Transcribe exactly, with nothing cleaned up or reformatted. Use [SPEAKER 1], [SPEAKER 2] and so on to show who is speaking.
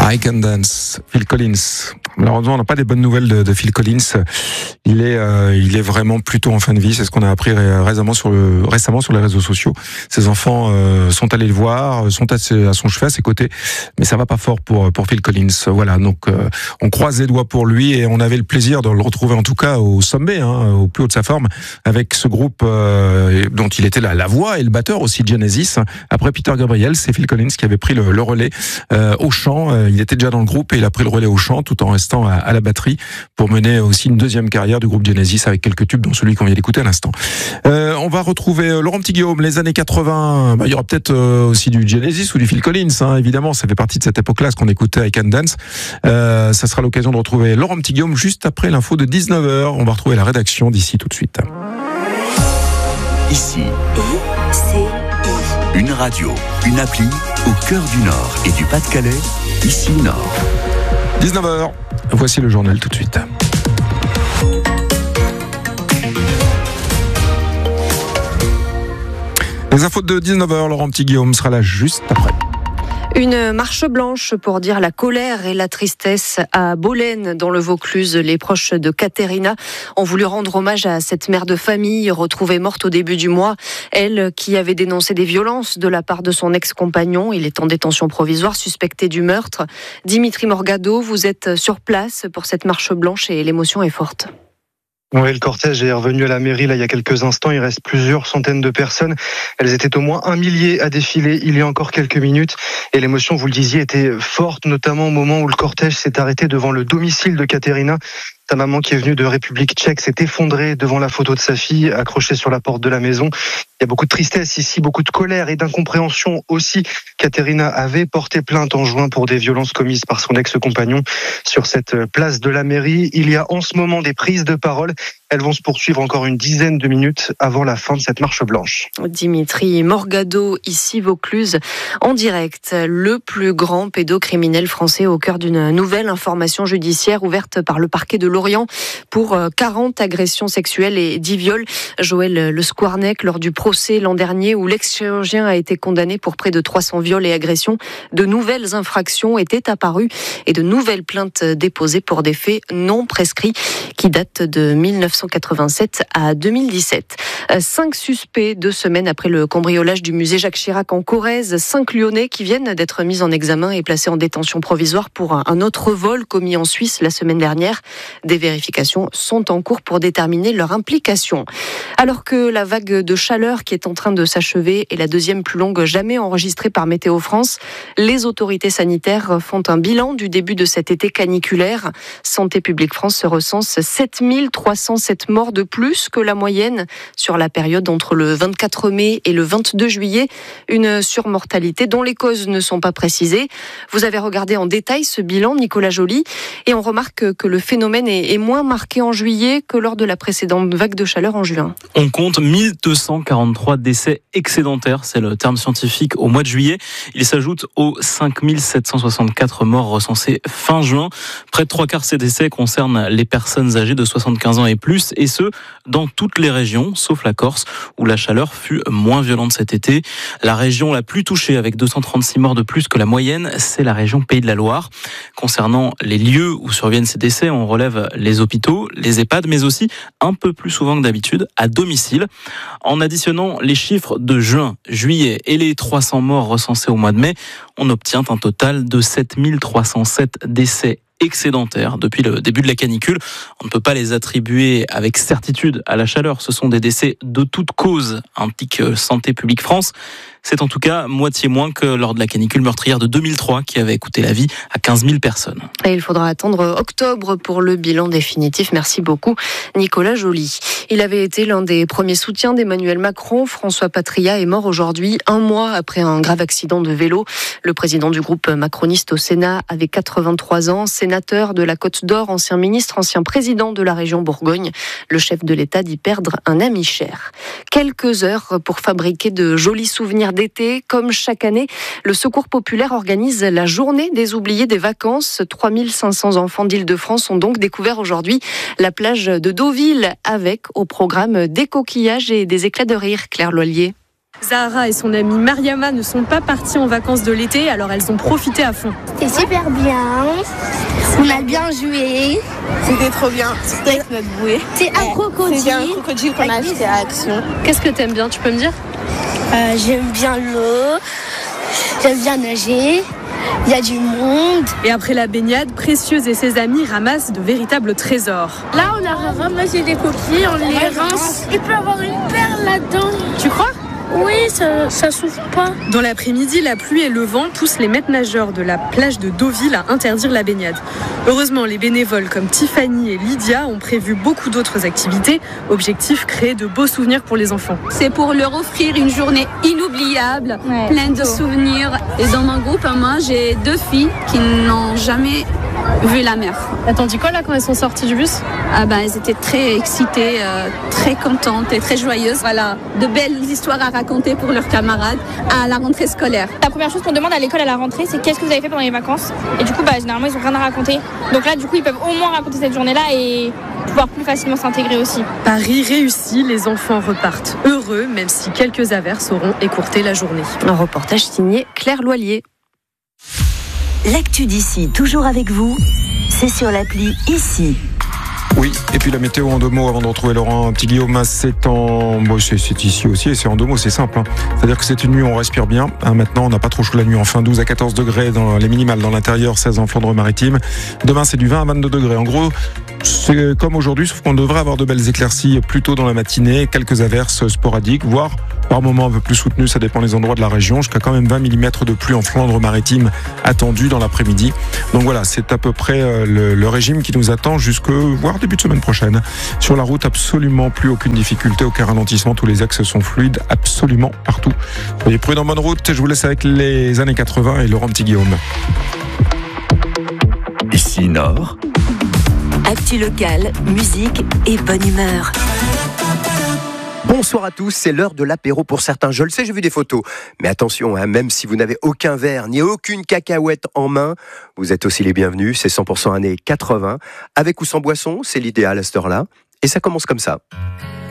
[SPEAKER 1] I Can Dance, Phil Collins. Malheureusement, on n'a pas des bonnes nouvelles de, de Phil Collins. Il est, euh, il est vraiment plutôt en fin de vie. C'est ce qu'on a appris récemment sur, le, récemment sur les réseaux sociaux. Ses enfants euh, sont allés le voir, sont à, ses, à son chevet, à ses côtés, mais ça va pas fort pour pour Phil Collins. Voilà, donc euh, on croise les doigts pour lui et on avait le plaisir de le retrouver en tout cas au sommet, hein, au plus haut de sa forme, avec ce groupe euh, dont il était la, la voix et le batteur aussi, Genesis. Après Peter Gabriel, c'est Phil Collins qui avait pris le, le relais euh, au chant. Euh, il était déjà dans le groupe et il a pris le relais au chant tout en restant à, à la batterie pour mener aussi une deuxième carrière du groupe Genesis avec quelques tubes, dont celui qu'on vient d'écouter à l'instant. Euh, on va retrouver Laurent Petit-Guillaume, les années quatre-vingts. Bah, il y aura peut-être euh, aussi du Genesis ou du Phil Collins, hein, évidemment. Ça fait partie de cette époque-là, ce qu'on écoutait I Can Dance. Euh, ça sera l'occasion de retrouver Laurent Petit-Guillaume juste après l'info de dix-neuf heures. On va retrouver la rédaction d'ici tout de suite.
[SPEAKER 2] Ici,
[SPEAKER 3] I C I.
[SPEAKER 2] Une radio, une appli au cœur du Nord et du Pas-de-Calais, ici Nord.
[SPEAKER 1] dix-neuf heures, voici le journal tout de suite. Les infos de dix-neuf heures, Laurent Petit-Guillaume sera là juste après.
[SPEAKER 4] Une marche blanche pour dire la colère et la tristesse à Bolène, dans le Vaucluse. Les proches de Caterina ont voulu rendre hommage à cette mère de famille retrouvée morte au début du mois. Elle qui avait dénoncé des violences de la part de son ex-compagnon. Il est en détention provisoire, suspecté du meurtre. Dimitri Morgado, vous êtes sur place pour cette marche blanche et l'émotion est forte.
[SPEAKER 5] Oui, le cortège est revenu à la mairie là il y a quelques instants. Il reste plusieurs centaines de personnes. Elles étaient au moins un millier à défiler il y a encore quelques minutes. Et l'émotion, vous le disiez, était forte, notamment au moment où le cortège s'est arrêté devant le domicile de Caterina. Sa maman, qui est venue de République tchèque, s'est effondrée devant la photo de sa fille accrochée sur la porte de la maison. Il y a beaucoup de tristesse ici, beaucoup de colère et d'incompréhension aussi. Caterina avait porté plainte en juin pour des violences commises par son ex-compagnon sur cette place de la mairie. Il y a en ce moment des prises de parole. Elles vont se poursuivre encore une dizaine de minutes avant la fin de cette marche blanche.
[SPEAKER 4] Dimitri Morgado, ici Vaucluse, en direct. Le plus grand pédocriminel français au cœur d'une nouvelle information judiciaire ouverte par le parquet de Lorient pour quarante agressions sexuelles et dix viols. Joël Le Squarnec, lors du procès l'an dernier où l'ex-chirurgien a été condamné pour près de trois cents viols et agressions, de nouvelles infractions étaient apparues et de nouvelles plaintes déposées pour des faits non prescrits qui datent de mille neuf cent quatre-vingt-sept à deux mille dix-sept. Cinq suspects deux semaines après le cambriolage du musée Jacques Chirac en Corrèze. Cinq Lyonnais qui viennent d'être mis en examen et placés en détention provisoire pour un autre vol commis en Suisse la semaine dernière. Des vérifications sont en cours pour déterminer leur implication. Alors que la vague de chaleur qui est en train de s'achever est la deuxième plus longue jamais enregistrée par Météo France, les autorités sanitaires font un bilan du début de cet été caniculaire. Santé publique France se recense sept mille trois cent sept morts de plus que la moyenne sur la période entre le vingt-quatre mai et le vingt-deux juillet. Une surmortalité dont les causes ne sont pas précisées. Vous avez regardé en détail ce bilan, Nicolas Joly, et on remarque que le phénomène est moins marqué en juillet que lors de la précédente vague de chaleur en juin.
[SPEAKER 6] On compte mille deux cent quarante-trois décès excédentaires, c'est le terme scientifique, au mois de juillet. Il s'ajoute aux cinq mille sept cent soixante-quatre morts recensés fin juin. Près de trois quarts de ces décès concernent les personnes âgées de soixante-quinze ans et plus, et ce, dans toutes les régions, sauf la Corse, où la chaleur fut moins violente cet été. La région la plus touchée, avec deux cent trente-six morts de plus que la moyenne, c'est la région Pays de la Loire. Concernant les lieux où surviennent ces décès, on relève les hôpitaux, les EHPAD, mais aussi, un peu plus souvent que d'habitude, à domicile. En additionnant les chiffres de juin, juillet et les trois cents morts recensés au mois de mai, on obtient un total de sept mille trois cent sept décès excédentaires depuis le début de la canicule. On ne peut pas les attribuer avec certitude à la chaleur. Ce sont des décès de toute cause, indique Santé publique France. C'est en tout cas moitié moins que lors de la canicule meurtrière de deux mille trois qui avait coûté la vie à quinze mille personnes.
[SPEAKER 4] Et il faudra attendre octobre pour le bilan définitif. Merci beaucoup, Nicolas Joly. Il avait été l'un des premiers soutiens d'Emmanuel Macron. François Patria est mort aujourd'hui, un mois après un grave accident de vélo. Le président du groupe macroniste au Sénat avait quatre-vingt-trois ans, sénateur de la Côte d'Or, ancien ministre, ancien président de la région Bourgogne. Le chef de l'État dit perdre un ami cher. Quelques heures pour fabriquer de jolis souvenirs d'été. Comme chaque année, le Secours populaire organise la journée des oubliés des vacances. trois mille cinq cents enfants d'Île-de-France ont donc découvert aujourd'hui la plage de Deauville avec au programme des coquillages et des éclats de rire. Claire Loillier.
[SPEAKER 7] Zahara et son amie Mariama ne sont pas parties en vacances de l'été, alors elles ont profité à fond.
[SPEAKER 8] C'était super bien, on a bien joué.
[SPEAKER 9] C'était trop bien, c'était avec notre bouée.
[SPEAKER 8] C'est un crocodile.
[SPEAKER 9] C'est un crocodile qu'on a acheté à Action.
[SPEAKER 7] Qu'est-ce que t'aimes bien, tu peux me dire?
[SPEAKER 8] euh, J'aime bien l'eau, j'aime bien nager. Il y a du monde.
[SPEAKER 7] Et après la baignade, Précieuse et ses amis ramassent de véritables trésors.
[SPEAKER 8] Là, on a ramassé des coquilles, on les rince. Il peut y avoir une perle là-dedans.
[SPEAKER 7] Tu crois?
[SPEAKER 8] Oui, ça, ça souffle pas.
[SPEAKER 7] Dans l'après-midi, la pluie et le vent poussent les maîtres nageurs de la plage de Deauville à interdire la baignade. Heureusement, les bénévoles comme Tiffany et Lydia ont prévu beaucoup d'autres activités. Objectif, créer de beaux souvenirs pour les enfants.
[SPEAKER 10] C'est pour leur offrir une journée inoubliable, ouais, pleine de souvenirs. Et dans mon groupe, moi, j'ai deux filles qui n'ont jamais vu la mer.
[SPEAKER 7] Attends, dis quoi là quand elles sont sorties du bus?
[SPEAKER 10] Ah ben, elles étaient très excitées, euh, très contentes et très joyeuses. Voilà, de belles histoires à raconter pour leurs camarades à la rentrée scolaire.
[SPEAKER 11] La première chose qu'on demande à l'école à la rentrée, c'est qu'est-ce que vous avez fait pendant les vacances? Et du coup, bah, généralement, ils n'ont rien à raconter. Donc là, du coup, ils peuvent au moins raconter cette journée-là et pouvoir plus facilement s'intégrer aussi.
[SPEAKER 7] Paris réussi, les enfants repartent heureux, même si quelques averses auront écourté la journée.
[SPEAKER 4] Un reportage signé Claire Loilier.
[SPEAKER 3] L'actu d'ici, toujours avec vous, c'est sur l'appli Ici.
[SPEAKER 1] Oui, et puis la météo en deux mots avant de retrouver Laurent. Petit Guillaume, c'est en, bon, c'est, c'est ici aussi, et c'est en deux mots, c'est simple. Hein. C'est-à-dire que c'est une nuit où on respire bien. Hein, maintenant, on n'a pas trop chaud la nuit. Enfin, douze à quatorze degrés dans les minimales dans l'intérieur, seize en Flandre-Maritime. Demain, c'est du vingt à vingt-deux degrés. En gros, c'est comme aujourd'hui, sauf qu'on devrait avoir de belles éclaircies plus tôt dans la matinée, quelques averses sporadiques, voire par moments un peu plus soutenues, ça dépend des endroits de la région, jusqu'à quand même vingt millimètres de pluie en Flandre-Maritime attendue dans l'après-midi. Donc voilà, c'est à peu près le, le régime qui nous attend jusque, voire début de semaine prochaine. Sur la route, absolument plus aucune difficulté, aucun ralentissement, tous les axes sont fluides, absolument partout. Soyez prudents, bonne route, je vous laisse avec les années quatre-vingts et Laurent Petit Guillaume.
[SPEAKER 2] Ici Nord.
[SPEAKER 3] Actu locale, musique et bonne humeur.
[SPEAKER 12] Bonsoir à tous, c'est l'heure de l'apéro pour certains. Je le sais, j'ai vu des photos. Mais attention, hein, même si vous n'avez aucun verre ni aucune cacahuète en main, vous êtes aussi les bienvenus. C'est cent pour cent années quatre-vingts. Avec ou sans boisson, c'est l'idéal à cette heure-là. Et ça commence comme ça.